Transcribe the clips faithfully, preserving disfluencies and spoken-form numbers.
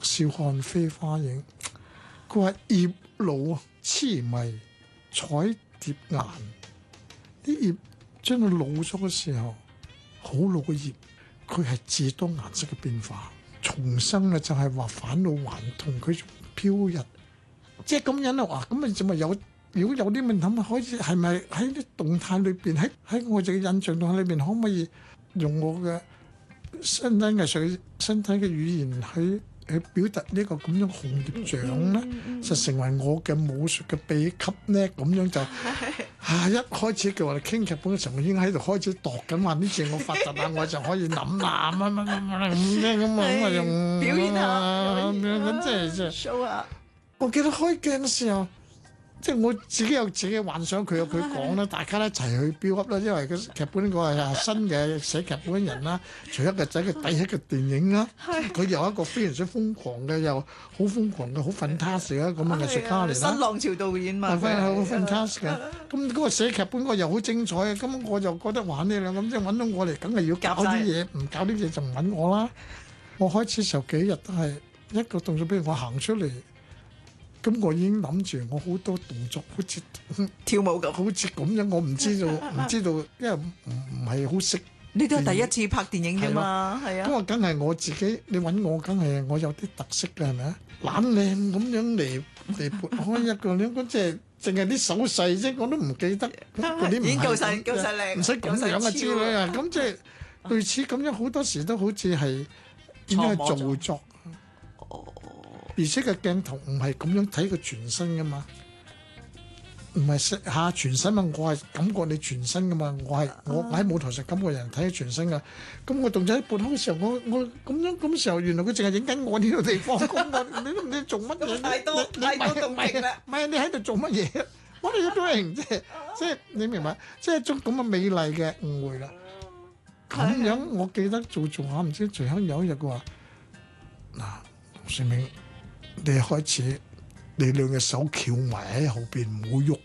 笑看飛花影。佢話葉老痴迷彩蝶顏，啲葉將佢老咗嘅時候，好老嘅葉，佢係自多顏色嘅變化。重生嘅就係話返老還童，佢飄逸，即係咁樣啦。哇！咁啊，就咪有如果有啲問題，可以係咪喺啲動態裏邊，喺喺我哋嘅印象動態裏邊，可唔可以用我嘅身體藝術、身體嘅語言去去表達呢個咁樣紅葉獎咧？就成為我嘅武術嘅秘笈咧？咁樣就啊！一開始嘅話，傾劇本嘅時候，我已經喺度開始度緊話呢次我發達啦，我就可以諗啦，乜乜乜乜咁啫咁啊，咁啊用表演下咁樣咁即係即係 show 下。 我記得開鏡嘅時候，即係我自己有自己嘅幻想，佢有佢講啦，大家一齊去 build up 啦。因為個劇本個係新嘅寫劇本嘅人啦，除咗個仔嘅第一個電影啦，佢有一個非常之瘋狂嘅，又好瘋狂嘅，好 fantastic 嘅咁嘅藝術家嚟啦。 新浪潮導演嘛， 係好 fantastic 嘅。咁嗰個寫劇本個又好精彩嘅，咁我就覺得玩呢兩咁，即係揾到我嚟，梗係要搞啲嘢，唔搞啲嘢就唔揾我啦。我開始時候幾日都係一個動作，譬如我行出嚟。咁我已經諗住我好多動作好似跳舞咁， 好似咁樣，我唔知道唔知道，因為唔唔係好識。 呢都係第一次拍電影啫嘛，係啊。 咁我梗係我自己，你揾我梗係我有啲特色嘅係咪啊？懶靚咁樣嚟嚟撥開一個咧，咁即係淨係啲手勢啫，我都唔記得。嗰啲已經夠晒夠晒靚， 唔使咁樣嘅之類啊。咁即係類似咁樣，好多時都好似係點樣去造作。而且個鏡頭唔係咁樣睇佢全身噶嘛，唔係下全身嘛，我係感覺你全身噶嘛，我係我我喺舞台上感覺人睇佢全身噶。咁我動作喺撥開嘅時候，我我咁樣咁時候，原來佢淨係影緊我呢個地方，咁我你都唔知做乜嘢。 太多太多動靜啦！ 唔係你喺度做乜嘢？我哋嘅表情即係即係你明白，即係一種咁嘅美麗嘅誤會啦。咁樣我記得做做下，唔知隨後有一日佢話嗱，成明。你開始，你兩隻手翹埋喺後邊唔好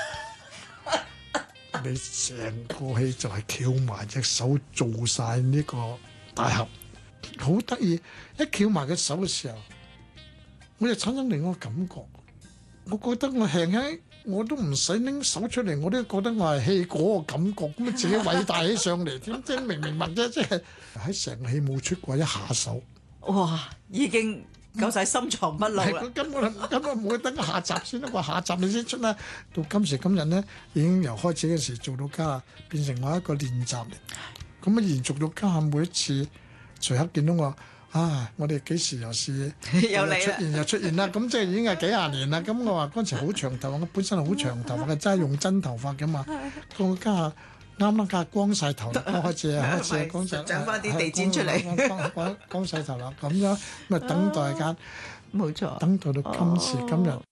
喐，你成個戲就係翹埋隻手做晒呢個大合，好得意！一翹埋隻手嘅時候，我就產生另一個感覺，我覺得我輕輕我都唔使拎手出嚟，我都覺得我係戲嗰個感覺，咁啊自己偉大起上嚟，點即係明明白啫，即係喺成個戲冇出過一下手， 哇！已經夠晒深藏不露啦！ 佢根本根本冇等下集先啦，話下集你先出啦。到今時今日咧，已經由開始嗰時做到家，變成我一個練習嚟。咁啊，延續到家每一次，隨刻見到我，啊！我哋幾時又試又嚟出現又出現啦？咁即係已經係幾廿年啦。咁我話嗰陣時好長頭髮，我本身係好長頭髮嘅，真係用真頭髮嘅嘛。個家啱啱家光晒頭啦，開始啊開始啊光晒， 長翻啲地氈出嚟， 光光光晒頭啦，咁樣咁啊等待間， 冇錯， 等待到今時今日。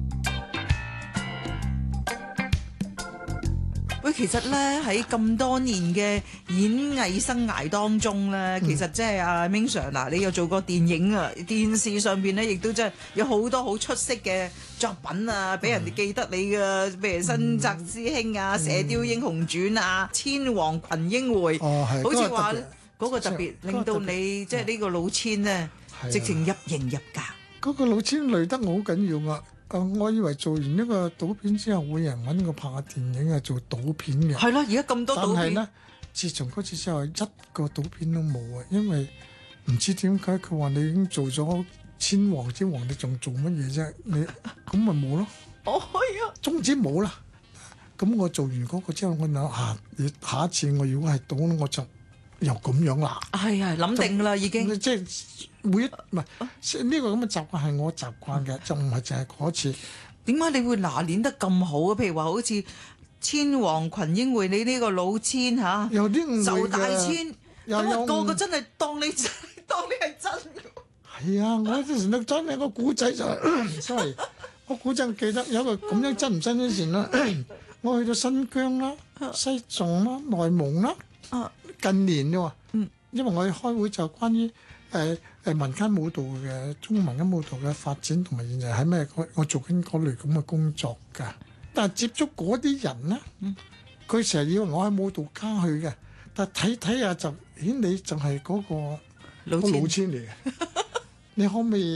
喂，其實咧喺咁多年嘅演藝生涯當中咧，嗯、其實即係阿 Ming Sir 嗱，你有做過電影啊，電視上邊咧亦都真係有好多好出色嘅作品啊，俾人哋記得你嘅，譬如《新紮師兄》啊，嗯《射雕英雄傳》啊，《千王群英會》， 哦、 好似話嗰個特別令到你即係呢個老千咧，直情入型入格。 嗰個老千累得我好緊要啊！Uh, 我以為做完呢個賭片之後，會有人揾我拍下電影啊，做賭片嘅。 係咯，而家咁多賭片。但係咧， 自從嗰次之後，一個賭片都冇啊！因為唔知點解佢話你已經做咗千王之王，你仲做乜嘢啫？你咁咪冇咯。 哦，係啊， 終止冇啦。咁我做完嗰個之後，我諗下，你下一次我如果係賭，我就又咁樣啦。 係啊，諗定啦已經。 即係。每一唔係呢個咁嘅習慣係我習慣嘅，就唔係淨係嗰次。 點解你會拿捏得咁好啊？譬如話好似千王群英會，你呢個老千嚇， 有啲誤會嘅， 就大千，咁啊個個真係當你當你係真嘅。 係啊，我之前都真係個古仔就係，sorry，個古仔記得有一個咁樣真唔真之前啦。我去到新疆啦、西藏啦、內蒙啦，近年啫喎，因為我去開會就關於。誒誒民間舞蹈嘅中國民間舞蹈嘅發展同埋現在喺咩？我我做緊嗰類咁嘅工作㗎。但係接觸嗰啲人咧，佢成日以為我係舞蹈家去嘅，但係睇睇下就顯你就係嗰個老千嚟嘅。你可唔可以？